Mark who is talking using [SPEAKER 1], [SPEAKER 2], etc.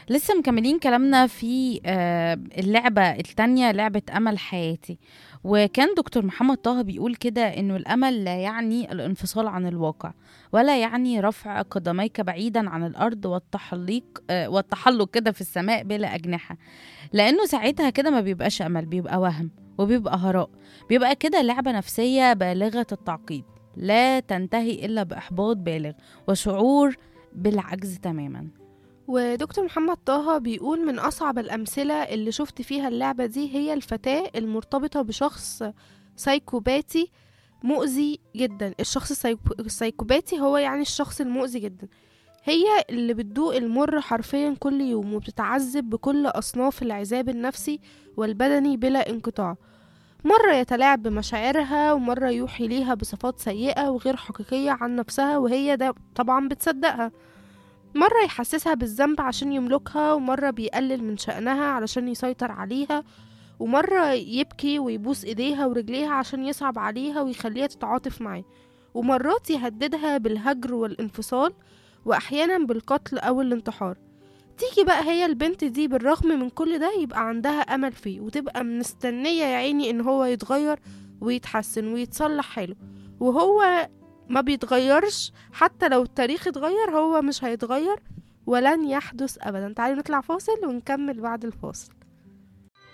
[SPEAKER 1] لسه مكملين كلامنا في اللعبة التانية، لعبة أمل حياتي. وكان دكتور محمد طه بيقول كده إنه الأمل لا يعني الانفصال عن الواقع، ولا يعني رفع قدميك بعيدا عن الأرض والتحلق كده في السماء بلا أجنحة. لأنه ساعتها كده ما بيبقاش أمل، بيبقى وهم وبيبقى هراء. بيبقى كده لعبة نفسية بالغة التعقيد، لا تنتهي إلا بإحباط بالغ وشعور بالعجز تماما.
[SPEAKER 2] ودكتور محمد طه بيقول من أصعب الأمثلة اللي شفت فيها اللعبة دي هي الفتاة المرتبطة بشخص سايكوباتي مؤذي جدا. الشخص السايكوباتي هو يعني الشخص المؤذي جدا. هي اللي بتدوق المر حرفيا كل يوم، وبتتعذب بكل أصناف العذاب النفسي والبدني بلا انقطاع. مرة يتلاعب بمشاعرها، ومرة يوحي ليها بصفات سيئة وغير حقيقية عن نفسها، وهي ده طبعا بتصدقها. مرة يحسسها بالذنب عشان يملكها، ومرة بيقلل من شأنها علشان يسيطر عليها، ومرة يبكي ويبوس ايديها ورجليها عشان يصعب عليها ويخليها تتعاطف معاه، ومرات يهددها بالهجر والانفصال، وأحيانا بالقتل أو الانتحار. تيجي بقى هي البنت دي بالرغم من كل ده يبقى عندها أمل فيه، وتبقى مستنية يا عيني إن هو يتغير ويتحسن ويتصلح حاله، وهو ما بيتغيرش. حتى لو التاريخ اتغير هو مش هيتغير، ولن يحدث أبدا. تعالوا نطلع فاصل ونكمل بعد الفاصل.